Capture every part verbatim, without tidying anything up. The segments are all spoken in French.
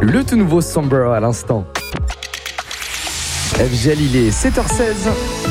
Le tout nouveau Somber à l'instant. F G L, il est sept heures seize.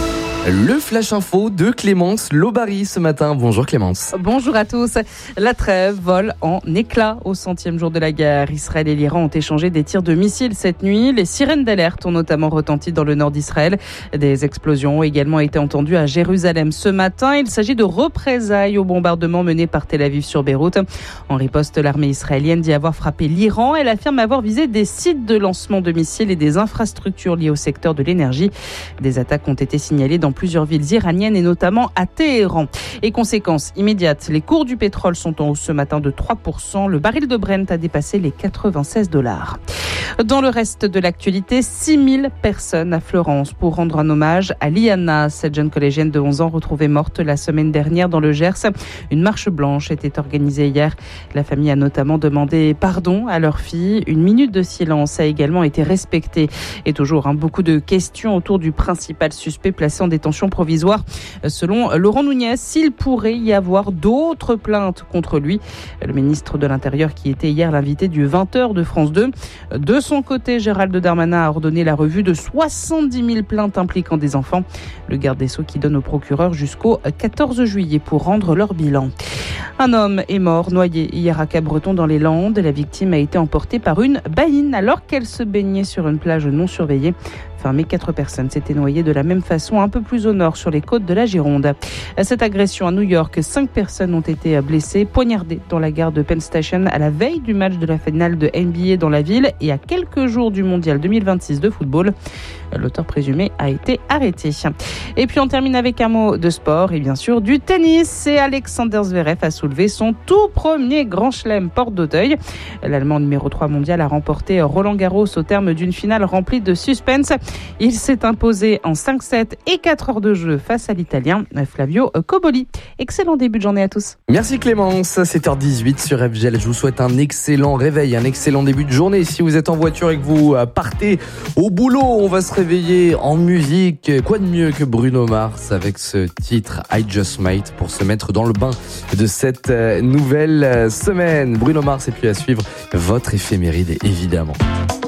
Le Flash Info de Clémence Lobary ce matin. Bonjour Clémence. Bonjour à tous. La trêve vole en éclats au centième jour de la guerre. Israël et l'Iran ont échangé des tirs de missiles cette nuit. Les sirènes d'alerte ont notamment retenti dans le nord d'Israël. Des explosions ont également été entendues à Jérusalem ce matin. Il s'agit de représailles au bombardement mené par Tel Aviv sur Beyrouth. En riposte, l'armée israélienne dit avoir frappé l'Iran. Elle affirme avoir visé des sites de lancement de missiles et des infrastructures liées au secteur de l'énergie. Des attaques ont été signalées dans plusieurs villes iraniennes et notamment à Téhéran. Et conséquence immédiate, les cours du pétrole sont en hausse ce matin de trois pour cent. Le baril de Brent a dépassé les quatre-vingt-seize dollars. Dans le reste de l'actualité, six mille personnes à Fleurance pour rendre un hommage à Liana, cette jeune collégienne de onze ans retrouvée morte la semaine dernière dans le Gers. Une marche blanche était organisée hier. La famille a notamment demandé pardon à leur fille. Une minute de silence a également été respectée. Et toujours hein, beaucoup de questions autour du principal suspect placé en détention provisoire. Selon Laurent Nunez, s'il pourrait y avoir d'autres plaintes contre lui. Le ministre de l'Intérieur qui était hier l'invité du vingt heures de France deux. De son côté, Gérald Darmanin a ordonné la revue de soixante-dix mille plaintes impliquant des enfants. Le garde des Sceaux qui donne au procureur jusqu'au quatorze juillet pour rendre leur bilan. Un homme est mort noyé hier à Cabreton dans les Landes. La victime a été emportée par une baïne alors qu'elle se baignait sur une plage non surveillée. Enfin, mais quatre personnes s'étaient noyées de la même façon un peu plus au nord sur les côtes de la Gironde. Cette agression à New York, cinq personnes ont été blessées, poignardées dans la gare de Penn Station à la veille du match de la finale de N B A dans la ville et à quelques jours du mondial deux mille vingt-six de football. L'auteur présumé a été arrêté. Et puis on termine avec un mot de sport et bien sûr du tennis. Et Alexander Zverev a soulevé son tout premier grand chelem porte d'Auteuil. L'Allemand numéro trois mondial a remporté Roland Garros au terme d'une finale remplie de suspense. Il s'est imposé en cinq sept et quatre heures de jeu face à l'Italien Flavio Cobolli. Excellent début de journée à tous. Merci Clémence, sept heures dix-huit sur F G L. Je vous souhaite un excellent réveil, un excellent début de journée. Si vous êtes en voiture et que vous partez au boulot, on va se réveiller en musique. Quoi de mieux que Bruno Mars avec ce titre I Just Might pour se mettre dans le bain de cette nouvelle semaine. Bruno Mars et puis à suivre votre éphéméride évidemment.